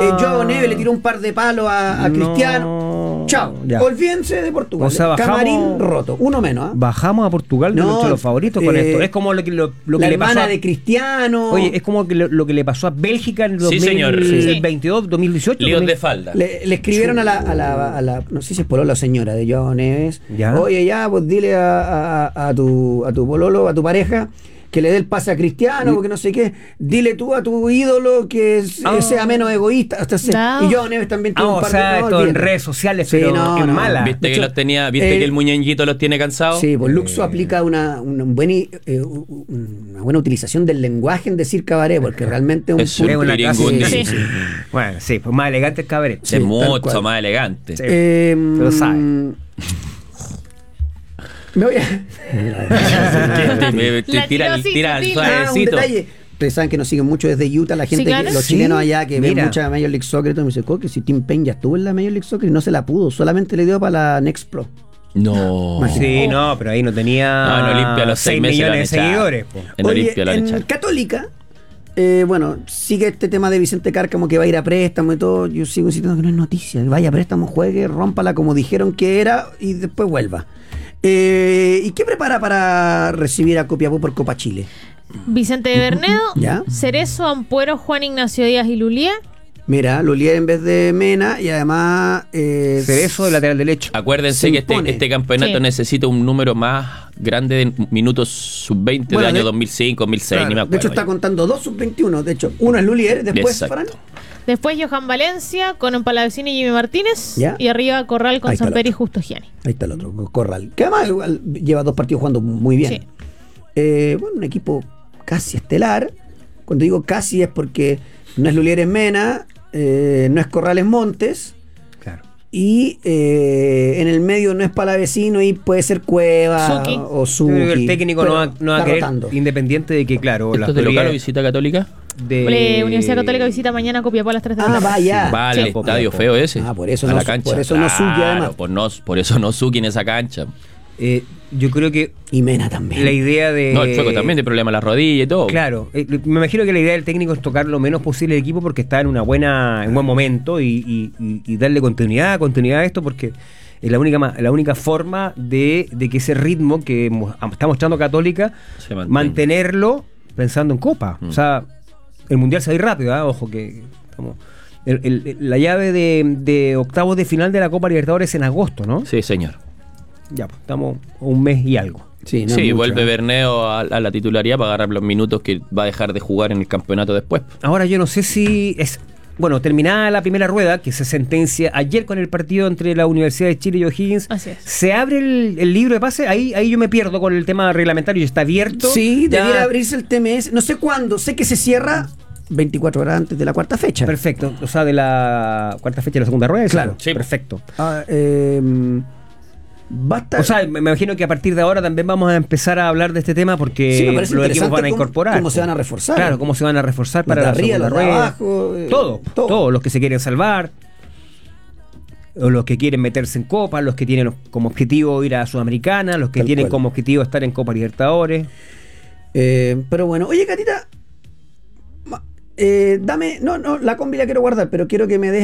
Joao Neves le tiró un par de palos a Cristiano. Chao. Ya. Olvídense de Portugal. O sea, Camarín roto. Uno menos. ¿Ah? Bajamos a Portugal de los favoritos con esto. Es como lo que la le pasó hermana de Cristiano. Oye, es como lo que le pasó a Bélgica en el 2022, 2018. Líos de falda. Le escribieron a la no sé si es polola o señora de Joao Neves. ¿Ya? Oye, ya, pues dile a tu pololo, a tu pareja, que le dé el pase a Cristiano, porque no sé qué. Dile tú a tu ídolo que sea menos egoísta. Y Joao Neves también tuvo un par de... esto en redes sociales, sí, pero es mala. ¿Viste de que hecho, que el muñeñito los tiene cansados? Sí, pues Luxo aplica una buena utilización del lenguaje en decir cabaret, porque realmente es un sí. Bueno, sí, pues más elegante el cabaret. Sí, es mucho más elegante. Sí, lo sabe. Me voy a... Tira el suavecito. Un detalle. Ustedes saben que nos siguen mucho desde Utah, la gente, los chilenos allá que ven mucha Major League Soccer, me dice, que si Tim Payne ya estuvo en la Major League Soccer y no se la pudo, solamente le dio para la Next Pro. No. Sí, no, pero ahí no tenía en Olimpia los 6 millones de seguidores. En Católica, bueno, sigue este tema de Vicente Cárcamo que va a ir a préstamo y todo. Yo sigo insistiendo que no es noticia, que vaya a préstamo, juegue, rómpala como dijeron que era y después vuelva. ¿Y qué prepara para recibir a Copiapó por Copa Chile? Vicente Bernedo, ¿Ya? Cerezo, Ampuero, Juan Ignacio Díaz y Lulier. Mira, Lulier en vez de Mena y además Cerezo de lateral derecho. Acuérdense que este campeonato necesita un número más grande de minutos sub-20 de año 2005, 2006, claro, ni me acuerdo. De hecho está contando 2 sub-21, de hecho uno es Lulier, después Farán. Después Johan Valencia con Palavecino y Jimmy Martínez. ¿Ya? Y arriba Corral con Samper y Justo Gianni. Ahí está el otro, Corral. Que además igual lleva 2 partidos jugando muy bien. Sí. Bueno, un equipo casi estelar. Cuando digo casi es porque no es Lulier en Mena, no es Corrales Montes. Claro. Y en el medio no es Palavecino y puede ser Cueva o Suki. El técnico no va a querer, independiente de que, claro. ¿Esto es de local o visita Católica? Universidad Católica visita mañana Copiapó a las 3 de la tarde. Vaya. Vale, el estadio feo ese. Por eso a no, la cancha. Por eso no Suki, además. Por eso no Suki en esa cancha. Yo creo que... Y Mena también. La idea de... No, el Chueco también tiene problema en la rodilla y todo. Claro. Me imagino que la idea del técnico es tocar lo menos posible el equipo porque está en un buen momento y darle continuidad a esto porque es la única forma de que ese ritmo que está mostrando Católica, mantenerlo pensando en Copa. O sea, el Mundial se va a ir rápido, ojo que estamos... la llave de octavos de final de la Copa Libertadores en agosto, ¿no? Sí, señor. Ya, pues estamos un mes y algo. Sí, vuelve Bernedo a la titularidad para agarrar los minutos que va a dejar de jugar en el campeonato después. Ahora yo no sé si es... Bueno, terminada la primera rueda, que se sentencia ayer con el partido entre la Universidad de Chile y O'Higgins, se abre el libro de pase, ahí yo me pierdo con el tema reglamentario, está abierto. Sí, debiera abrirse el TMS, no sé cuándo, sé que se cierra 24 horas antes de la cuarta fecha. Perfecto, o sea, de la cuarta fecha de la segunda rueda. Claro. Sí. Perfecto. Basta. O sea, me imagino que a partir de ahora también vamos a empezar a hablar de este tema porque los equipos van a incorporar. ¿Cómo se van a reforzar? Claro, cómo se van a reforzar para la segunda rueda. Abajo, todos los que se quieren salvar, o los que quieren meterse en Copa, los que tienen como objetivo ir a Sudamericana, los que tienen como objetivo estar en Copa Libertadores. Pero bueno, oye, Catita, dame, no, la combi la quiero guardar, pero quiero que me des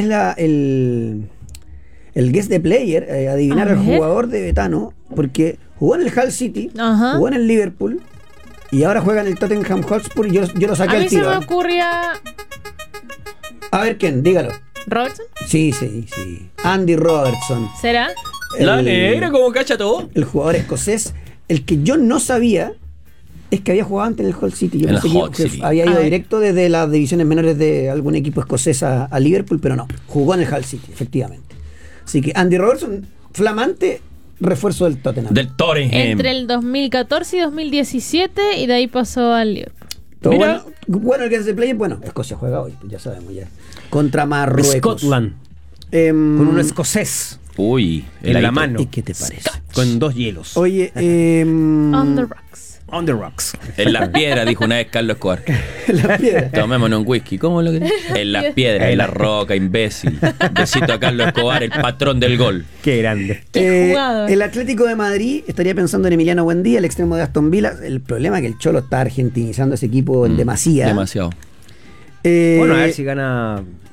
el guest de player, adivinar al jugador de Betano, porque jugó en el Hull City, jugó en el Liverpool y ahora juega en el Tottenham Hotspur y yo lo saqué al tiro. A mí se me ocurría... A ver quién, dígalo. ¿Robertson? Sí. Andy Robertson. ¿Será? La negra, como cacha todo. El jugador escocés, el que yo no sabía es que había jugado antes en el Hull City. Yo pensé que había ido directo desde las divisiones menores de algún equipo escocés a Liverpool, pero no, jugó en el Hull City, efectivamente. Así que Andy Robertson, flamante refuerzo del Tottenham. Del Tottenham. Entre el 2014 y 2017 y de ahí pasó al Liverpool. Bueno, el que hace play, Escocia juega hoy, ya sabemos ya. Contra Marruecos. Scotland. Con un escocés. Uy, en la mano. ¿Y qué te parece? Con 2 hielos. Oye, On the rocks. On the rocks. En las piedras, dijo una vez Carlos Escobar. En las piedras. Tomémonos un whisky. ¿Cómo lo querés? En las piedras, en la roca, imbécil. Besito a Carlos Escobar, el patrón del gol. Qué grande. El Atlético de Madrid estaría pensando en Emiliano Buendía, el extremo de Aston Villa. El problema es que el Cholo está argentinizando ese equipo en demasía. Demasiado. Bueno, a ver si gana